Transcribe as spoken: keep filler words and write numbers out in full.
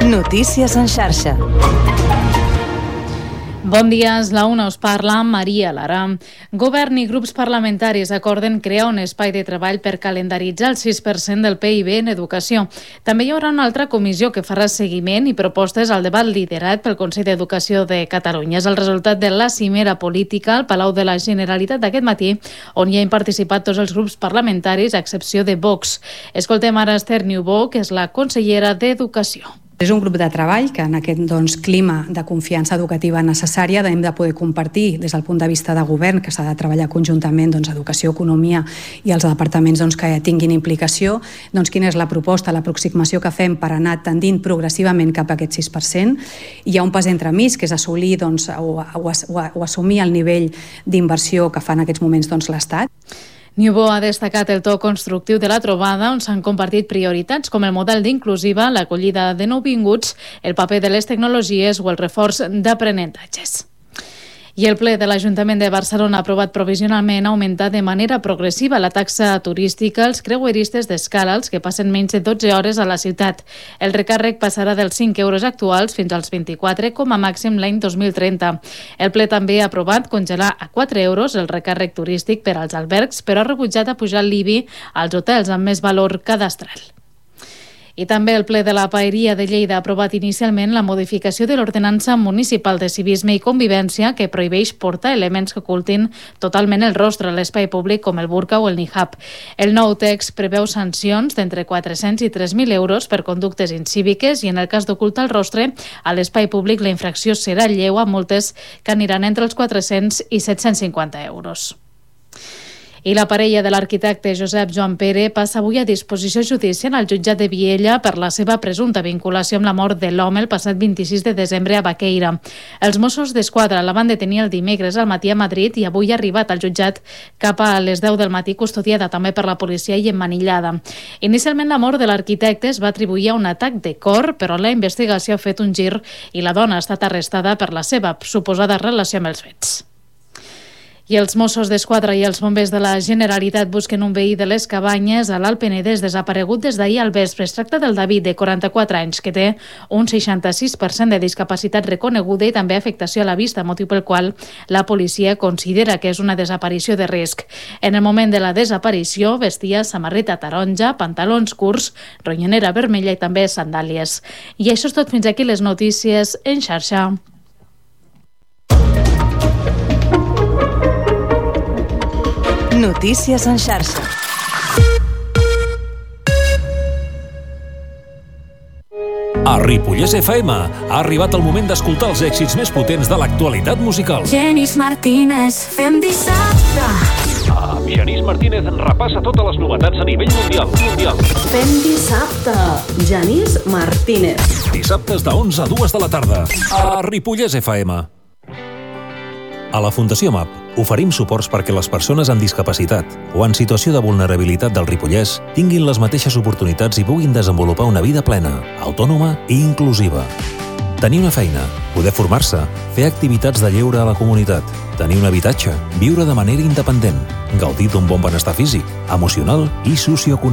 Notícies en xarxa. Bon dia, és la una, us parla Maria Lara. Govern i grups parlamentaris acorden crear un espai de treball per calendaritzar el sis per cent del P I B en educació. També hi haurà una altra comissió que farà seguiment i propostes al debat liderat pel Consell d'Educació de Catalunya. És el resultat de la cimera política al Palau de la Generalitat d'aquest matí, on hi han participat tots els grups parlamentaris, a excepció de Vox. Escoltem ara Esther Niubó, que és la consellera d'Educació. És un grup de treball que en aquest doncs, clima de confiança educativa necessària hem de poder compartir des del punt de vista de govern, que s'ha de treballar conjuntament doncs, educació, economia i els departaments doncs, que tinguin implicació, doncs, quina és la proposta, l'aproximació que fem per anar tendint progressivament cap a aquest sis per cent. Hi ha un pas entremig, que és assolir doncs, o, o, o, o assumir el nivell d'inversió que fa en aquests moments doncs, l'Estat. Niubó ha destacat el to constructiu de la trobada, on s'han compartit prioritats com el model d'inclusiva, l'acollida de nouvinguts, el paper de les tecnologies o el reforç d'aprenentatges. I el ple de l'Ajuntament de Barcelona ha aprovat provisionalment augmentar de manera progressiva la taxa turística als creueristes d'escala, els que passen menys de dotze hores a la ciutat. El recàrrec passarà dels cinc euros actuals fins als vint-i-quatre com a màxim l'any dos mil trenta. El ple també ha aprovat congelar a quatre euros el recàrrec turístic per als albergs, però ha rebutjat a pujar l'I B I als hotels amb més valor cadastral. I també el ple de la Paeria de Lleida ha aprovat inicialment la modificació de l'Ordenança Municipal de Civisme i Convivència, que prohibeix portar elements que ocultin totalment el rostre a l'espai públic com el burca o el nihab. El nou text preveu sancions d'entre quatre-cents i tres mil euros per conductes incíviques i en el cas d'ocultar el rostre a l'espai públic la infracció serà lleu, amb multes que aniran entre els quatre-cents i set-cents cinquanta euros. I la parella de l'arquitecte Josep Joan Pere passa avui a disposició judicial al jutjat de Viella per la seva presumpta vinculació amb la mort de l'home el passat vint-i-sis de desembre a Baqueira. Els Mossos d'Esquadra la van detenir el dimecres al matí a Madrid i avui ha arribat al jutjat cap a les deu del matí, custodiada també per la policia i emmanillada. Inicialment la mort de l'arquitecte es va atribuir a un atac de cor, però la investigació ha fet un gir i la dona ha estat arrestada per la seva suposada relació amb els fets. I els Mossos d'Esquadra i els bombers de la Generalitat busquen un veí de les Cabanyes a l'Alt Penedès desaparegut des d'ahir al vespre. Es tracta del David, de quaranta-quatre anys, que té un seixanta-sis per cent de discapacitat reconeguda i també afectació a la vista, motiu pel qual la policia considera que és una desaparició de risc. En el moment de la desaparició vestia samarreta taronja, pantalons curts, ronyonera vermella i també sandàlies. I això és tot, fins aquí les notícies en xarxa. Notícies en xarxa. A Ripollès F M ha arribat el moment d'escoltar els èxits més potents de l'actualitat musical. Genís Martínez, fem dissabte. Ah, Genís Martínez repassa totes les novetats a nivell mundial. mundial. Fem dissabte. Genís Martínez. Dissabtes de onze a dues de la tarda. A Ripollès F M. A la Fundació M A P oferim suports perquè les persones amb discapacitat o en situació de vulnerabilitat del Ripollès tinguin les mateixes oportunitats i puguin desenvolupar una vida plena, autònoma i inclusiva. Tenir una feina, poder formar-se, fer activitats de lleure a la comunitat, tenir un habitatge, viure de manera independent, gaudir d'un bon benestar físic, emocional i socioeconòmic.